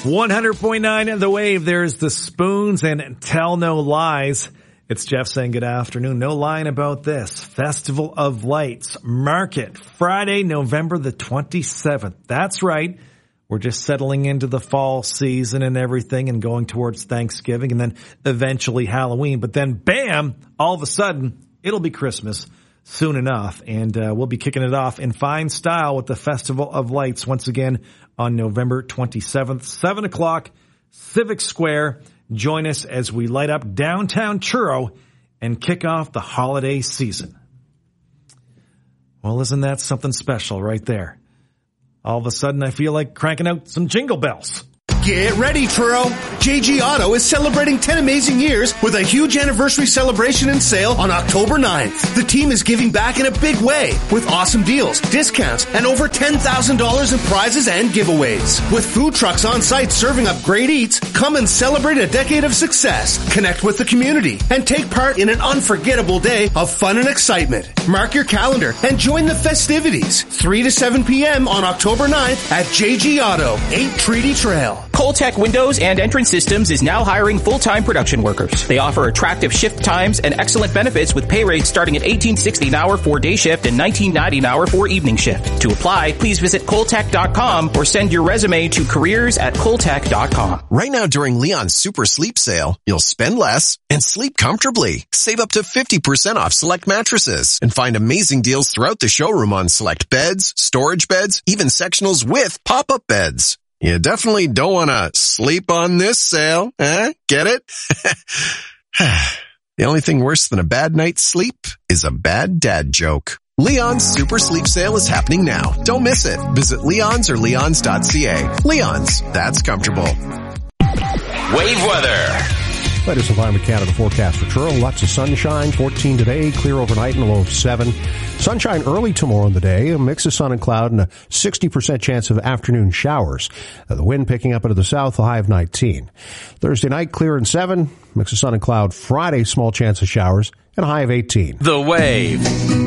100.9 The Wave. There's the Spoons and Tell No Lies. It's Jeff saying good afternoon. No lying about this. Festival of Lights Market, Friday, November the 27th. That's right. We're just settling into the fall season and everything and going towards Thanksgiving and then eventually Halloween. But then, bam, all of a sudden, it'll be Christmas soon enough. And we'll be kicking it off in fine style with the Festival of Lights once again on November 27th, 7 o'clock, Civic Square. Join us as we light up downtown Truro and kick off the holiday season. Well, isn't that something special right there? All of a sudden, I feel like cranking out some jingle bells. Get ready, Truro! JG Auto is celebrating 10 amazing years with a huge anniversary celebration and sale on October 9th. The team is giving back in a big way with awesome deals, discounts, and over $10,000 in prizes and giveaways. With food trucks on site serving up great eats, come and celebrate a decade of success, connect with the community, and take part in an unforgettable day of fun and excitement. Mark your calendar and join the festivities, 3 to 7 p.m. on October 9th at JG Auto, 8 Treaty Trail. Coltech Windows and Entrance Systems is now hiring full-time production workers. They offer attractive shift times and excellent benefits with pay rates starting at $18.60 an hour for day shift and $19.90 an hour for evening shift. To apply, please visit Coltech.com or send your resume to careers@Coltech.com. Right now during Leon's Super Sleep Sale, you'll spend less and sleep comfortably. Save up to 50% off select mattresses and find amazing deals throughout the showroom on select beds, storage beds, even sectionals with pop-up beds. You definitely don't want to sleep on this sale, eh? Get it? The only thing worse than a bad night's sleep is a bad dad joke. Leon's Super Sleep Sale is happening now. Don't miss it. Visit Leon's or leons.ca. Leon's, that's comfortable. Wave weather. Latest Environment Canada forecast for Truro. Lots of sunshine, 14 today, clear overnight and a low of 7. Sunshine early tomorrow in the day, a mix of sun and cloud and a 60% chance of afternoon showers. The wind picking up into the south, a high of 19. Thursday night, clear and 7, mix of sun and cloud. Friday, small chance of showers and a high of 18. The Wave.